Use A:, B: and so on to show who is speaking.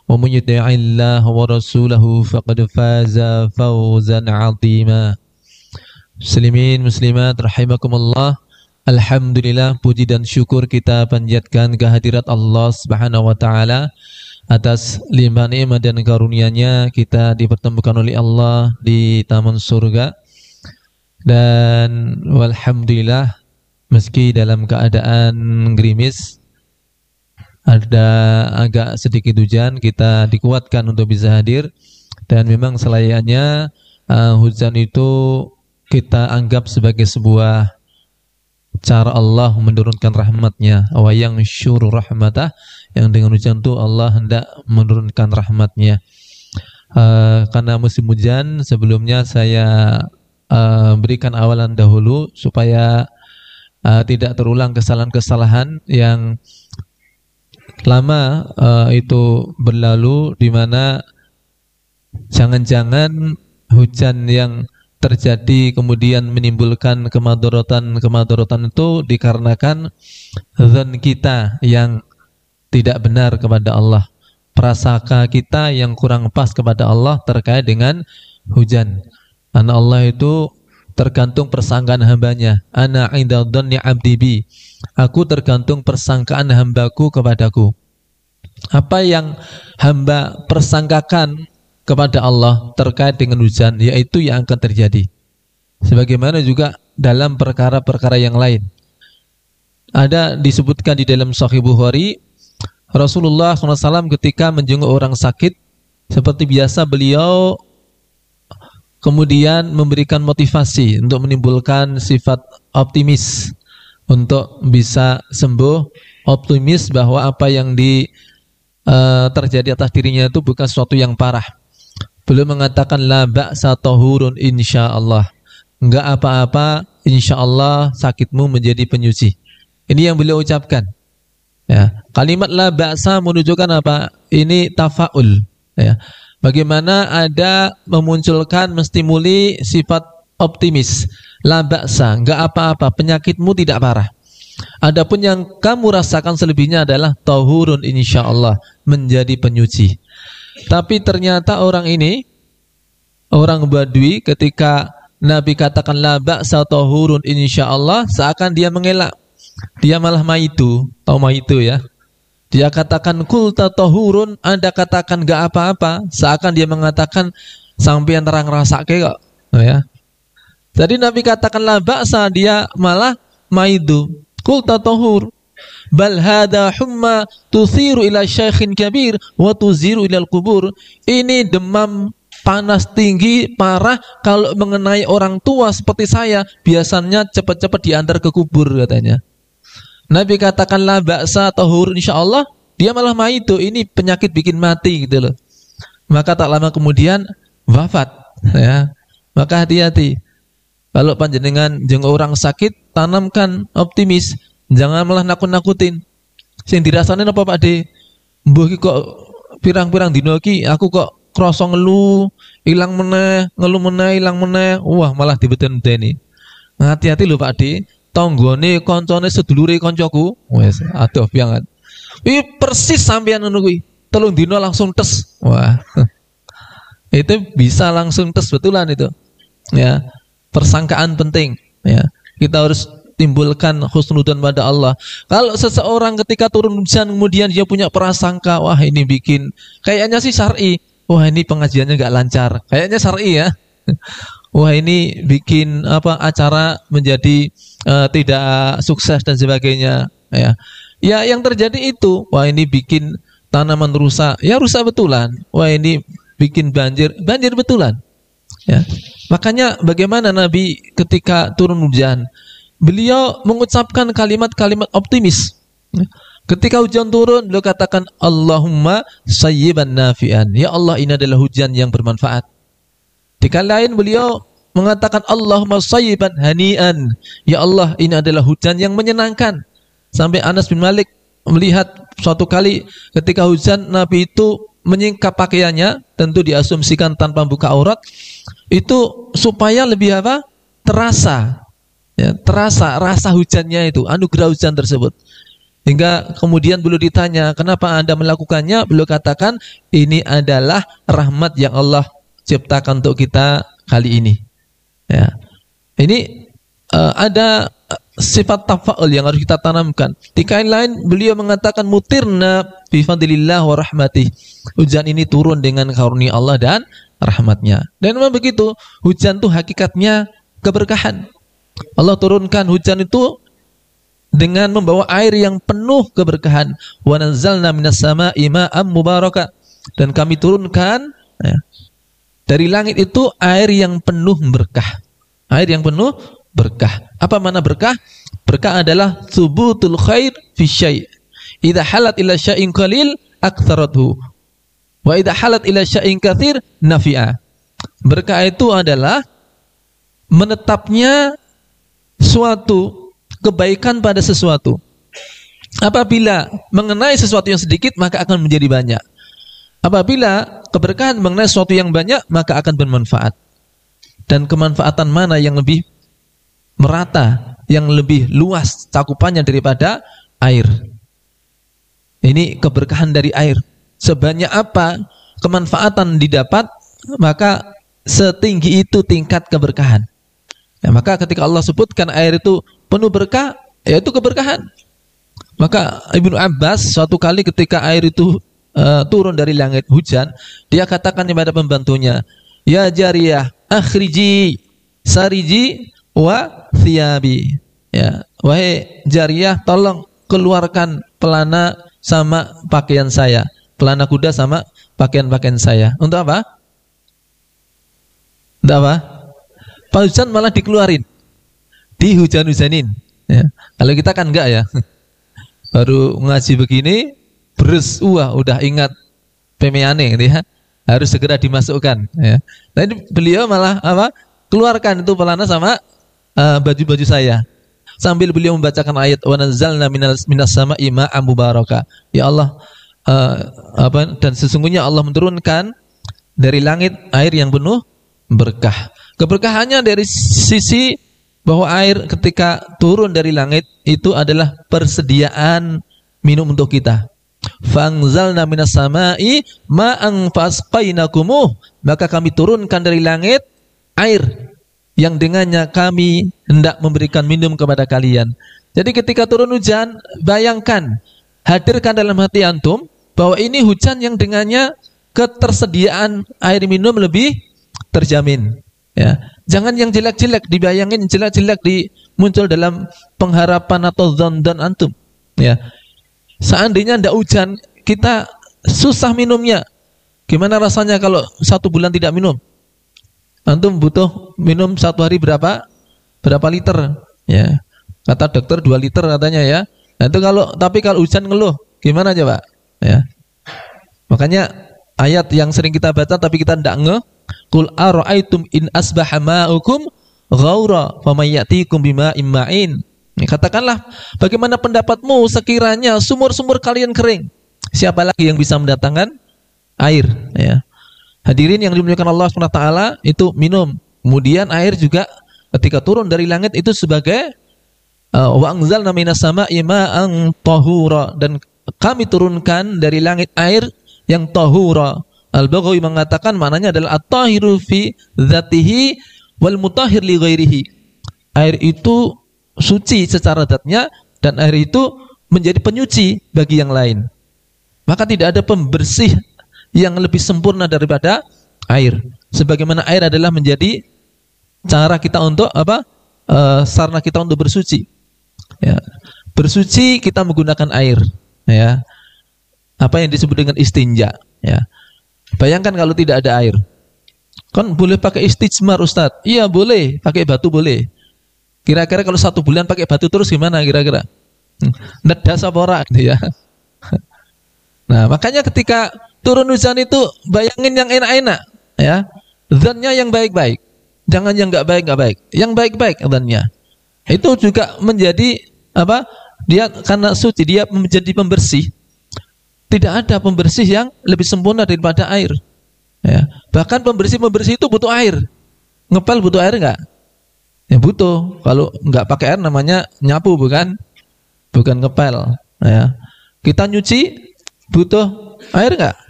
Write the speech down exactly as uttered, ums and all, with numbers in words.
A: ومن يطع الله ورسوله فقد فاز فوزا عظيما. Muslimin muslimat rahimakumullah. Alhamdulillah, puji dan syukur kita panjatkan kehadirat Allah Subhanahu wa taala atas limpahan nikmat dan karunia-Nya kita dipertemukan oleh Allah di taman surga. Dan walhamdulillah, meski dalam keadaan gerimis, ada agak sedikit hujan, kita dikuatkan untuk bisa hadir. Dan memang selayaknya uh, hujan itu kita anggap sebagai sebuah cara Allah menurunkan rahmatnya. Wa yang syuru rahmatah, yang dengan hujan itu Allah hendak menurunkan rahmatnya. uh, Karena musim hujan, sebelumnya saya uh, berikan awalan dahulu supaya uh, tidak terulang kesalahan-kesalahan yang lama uh, itu berlalu, di mana jangan-jangan hujan yang terjadi kemudian menimbulkan kemadharatan-kemadharatan itu dikarenakan zan kita yang tidak benar kepada Allah, prasangka kita yang kurang pas kepada Allah terkait dengan hujan. Karena Allah itu tergantung persangkaan hambanya. Ana inda dhanni abdi bi. Aku tergantung persangkaan hambaku kepadaku. Apa yang hamba persangkakan kepada Allah terkait dengan hujan, yaitu yang akan terjadi. Sebagaimana juga dalam perkara-perkara yang lain. Ada disebutkan di dalam Sahih Bukhari, Rasulullah shallallahu alaihi wasallam ketika menjenguk orang sakit, seperti biasa beliau kemudian memberikan motivasi untuk menimbulkan sifat optimis, untuk bisa sembuh, optimis bahwa apa yang di, uh, terjadi atas dirinya itu bukan sesuatu yang parah. Beliau mengatakan la ba'sa tahurun insyaallah. Enggak apa-apa, insyaallah sakitmu menjadi penyuci. Ini yang beliau ucapkan. Ya, kalimat la ba'sa menunjukkan apa? Ini tafaul, ya. Bagaimana ada memunculkan, menstimuli sifat optimis. La ba'sa, enggak apa-apa, penyakitmu tidak parah. Adapun yang kamu rasakan selebihnya adalah tahurun insyaallah, menjadi penyuci. Tapi ternyata orang ini, orang Badui, ketika Nabi katakan la ba'sa tahurun insyaallah, seakan dia mengelak. Dia malah maitu, tahu maitu ya? Dia katakan kulta tahurun, Anda katakan gak apa-apa, seakan dia mengatakan sampeyan terang rasake kok, ya. Jadi Nabi katakan la ba'sa, dia malah maitu. Kulta tahur. Bal hada humma tuthiru ila syaikhin kabir wa tuziru ilal kubur. Ini demam panas tinggi parah, kalau mengenai orang tua seperti saya biasanya cepat-cepat diantar ke kubur, katanya. Nabi katakan la ba'sa tahur insyaallah, dia malah maitu, ini penyakit bikin mati gitu loh. Maka tak lama kemudian wafat, ya. Maka hati-hati kalau panjenengan jeung orang sakit, tanamkan optimis. Jangan malah nakut-nakutin. Sing dirasane apa Pak De? Mbuh iki kok pirang-pirang dino iki aku kok krasa ngelu, ilang meneh, ngelu meneh, ilang meneh. Wah, malah dibeten-beteni. Hati-hati lho Pak De, tanggane kancane sedulure kancaku. Wes, aduh banget. Iki persis sampean ngono kuwi. Telung dino langsung tes. Wah. Itu bisa langsung tes betulan itu. Ya. Persangkaan penting, ya. Kita harus timbulkan husnudzon pada Allah. Kalau seseorang ketika turun hujan kemudian dia punya prasangka, wah ini bikin kayaknya sih syar'i, wah ini pengajiannya gak lancar, kayaknya syar'i ya. Wah ini bikin apa acara menjadi uh, tidak sukses dan sebagainya, ya. Ya yang terjadi itu, wah ini bikin tanaman rusak, ya rusak betulan. Wah ini bikin banjir, banjir betulan. Ya. Makanya bagaimana Nabi ketika turun hujan, beliau mengucapkan kalimat-kalimat optimis. Ketika hujan turun, beliau katakan Allahumma sayyiban nafi'an. Ya Allah, ini adalah hujan yang bermanfaat. Di kala lain beliau mengatakan Allahumma sayyiban hani'an. Ya Allah, ini adalah hujan yang menyenangkan. Sampai Anas bin Malik melihat suatu kali ketika hujan, Nabi itu menyingkap pakaiannya, tentu diasumsikan tanpa buka aurat, itu supaya lebih apa? Terasa. Ya, terasa rasa hujannya itu, anugerah hujan tersebut. Hingga kemudian beliau ditanya, kenapa Anda melakukannya? Beliau katakan, ini adalah rahmat yang Allah ciptakan untuk kita kali ini. Ya. Ini uh, ada sifat tafa'ul yang harus kita tanamkan. Di kain lain beliau mengatakan, mutirna bi fadlillah wa rahmatih. Hujan ini turun dengan karunia Allah dan rahmatnya. Dan memang begitu, hujan itu hakikatnya keberkahan. Allah turunkan hujan itu dengan membawa air yang penuh keberkahan. Wa nazzalna minas sama'i ma'am mubaraka. Dan kami turunkan ya, dari langit itu air yang penuh berkah. Air yang penuh berkah. Apa makna berkah? Berkah adalah subutul khair fi syai'. Idza halat ila syai'in qalil aktsarathu. Wa idza halat ila syai'in katsir nafi'a. Berkah itu adalah menetapnya suatu kebaikan pada sesuatu. Apabila mengenai sesuatu yang sedikit, maka akan menjadi banyak. Apabila keberkahan mengenai sesuatu yang banyak, maka akan bermanfaat. Dan kemanfaatan mana yang lebih merata, yang lebih luas cakupannya daripada air? Ini keberkahan dari air. Sebanyak apa kemanfaatan didapat, maka setinggi itu tingkat keberkahan. Ya, maka ketika Allah sebutkan air itu penuh berkah, yaitu keberkahan. Maka Ibnu Abbas suatu kali ketika air itu uh, turun dari langit, hujan, dia katakan kepada pembantunya, ya jariyah, akhriji sariji wa thiyabi. Ya, wahai jariyah, tolong keluarkan pelana sama pakaian saya, pelana kuda sama pakaian-pakaian saya. Untuk apa? Untuk apa? Pak hujan malah dikeluarin, dihujan-hujanin. Ya. Kalau kita kan enggak ya, baru ngaji begini, beres, wah udah ingat pemeane gitu ya, harus segera dimasukkan. Ya. Nah ini beliau malah apa? Keluarkan itu pelana sama uh, baju-baju saya, sambil beliau membacakan ayat wa nazzalna minas minas sama'i ma'am mubaraka. Ya Allah, uh, apa? Dan sesungguhnya Allah menurunkan dari langit air yang penuh berkah. Keberkahannya dari sisi bahwa air ketika turun dari langit itu adalah persediaan minum untuk kita. Fa'anzalna minas sama'i ma'an fasqainakumuh. Maka kami turunkan dari langit air yang dengannya kami hendak memberikan minum kepada kalian. Jadi ketika turun hujan, bayangkan, hadirkan dalam hati antum bahwa ini hujan yang dengannya ketersediaan air minum lebih terjamin. Ya, jangan yang jelek-jelek dibayangin, jelek-jelek di muncul dalam pengharapan atau zon-zon antum. Ya, seandainya tidak hujan, kita susah minumnya. Gimana rasanya kalau satu bulan tidak minum? Antum butuh minum satu hari berapa? Berapa liter? Ya, kata dokter dua liter katanya ya. Nah, itu kalau tapi kalau hujan ngeluh, gimana coba? Ya, makanya ayat yang sering kita baca tapi kita tidak nge. Qul ara'aitum in asbaha ma'ukum ghaura faman ya'tikum bima'in ma'in. Katakanlah, bagaimana pendapatmu sekiranya sumur-sumur kalian kering? Siapa lagi yang bisa mendatangkan air? Ya. Hadirin yang dimuliakan Allah subhanahu wa taala, itu minum. Kemudian air juga ketika turun dari langit itu sebagai wa anzalna minas sama'i ma'an tahura, dan kami turunkan dari langit air yang tahura. Al-Baghawi mengatakan maknanya adalah at-tahiru fi dzatihi wal mutahhir li ghairihi. Air itu suci secara zatnya dan air itu menjadi penyuci bagi yang lain. Maka tidak ada pembersih yang lebih sempurna daripada air. Sebagaimana air adalah menjadi cara kita untuk apa? Uh, sarana kita untuk bersuci. Ya. Bersuci kita menggunakan air. Ya. Apa yang disebut dengan istinja. Ya. Bayangkan kalau tidak ada air. Kan boleh pakai istijmar Ustaz? Iya boleh, pakai batu boleh. Kira-kira kalau satu bulan pakai batu terus gimana kira-kira? Nedas apa ora gitu ya. Nah, makanya ketika turun hujan itu bayangin yang enak-enak ya. Dzannya yang baik-baik. Jangan yang enggak baik enggak baik. Yang baik-baik dzannya. Itu juga menjadi apa? Dia karena suci, dia menjadi pembersih. Tidak ada pembersih yang lebih sempurna daripada air. Ya. Bahkan pembersih-pembersih itu butuh air. Ngepel butuh air enggak? Ya butuh. Kalau enggak pakai air namanya nyapu bukan? Bukan ngepel. Ya. Kita nyuci butuh air enggak?